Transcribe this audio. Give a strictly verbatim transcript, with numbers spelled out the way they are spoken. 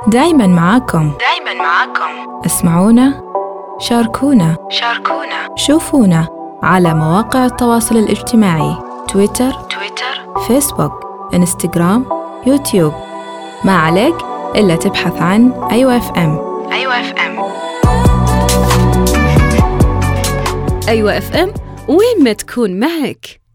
دايماً معاكم. دايماً معاكم. اسمعونا، شاركونا، شاركونا، شوفونا على مواقع التواصل الاجتماعي: تويتر، تويتر، فيسبوك، إنستغرام، يوتيوب. ما عليك إلا تبحث عن أيوة اف ام. أيوة اف ام. أيوة اف ام، وين ما تكون معك.